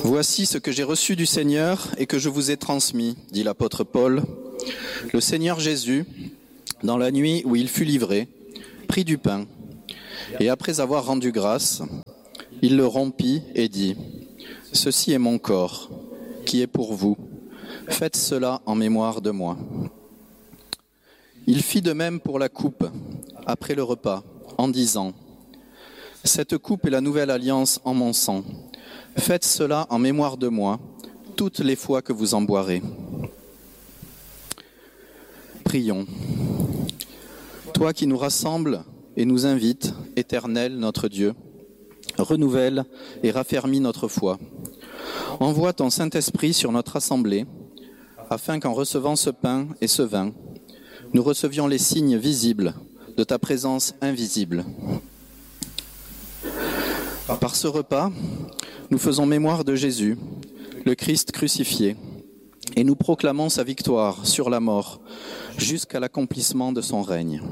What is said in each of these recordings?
Voici ce que j'ai reçu du Seigneur et que je vous ai transmis, dit l'apôtre Paul. Le Seigneur Jésus, dans la nuit où il fut livré, prit du pain, et après avoir rendu grâce, il le rompit et dit : « Ceci est mon corps, qui est pour vous. Faites cela en mémoire de moi. » Il fit de même pour la coupe, après le repas, en disant : « Cette coupe est la nouvelle alliance en mon sang. Faites cela en mémoire de moi, toutes les fois que vous en boirez. » Prions. Toi qui nous rassembles et nous invites, Éternel notre Dieu, renouvelle et raffermis notre foi. Envoie ton Saint-Esprit sur notre assemblée, afin qu'en recevant ce pain et ce vin, nous recevions les signes visibles de ta présence invisible. Par ce repas, nous faisons mémoire de Jésus, le Christ crucifié, et nous proclamons sa victoire sur la mort jusqu'à l'accomplissement de son règne.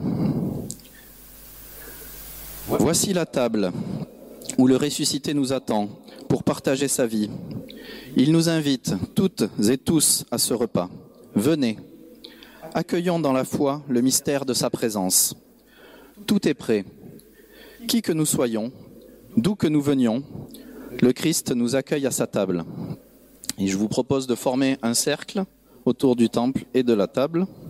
Voici la table où le ressuscité nous attend pour partager sa vie. Il nous invite toutes et tous à ce repas. Venez, accueillons dans la foi le mystère de sa présence. Tout est prêt. Qui que nous soyons, d'où que nous venions, le Christ nous accueille à sa table. Et je vous propose de former un cercle autour du temple et de la table.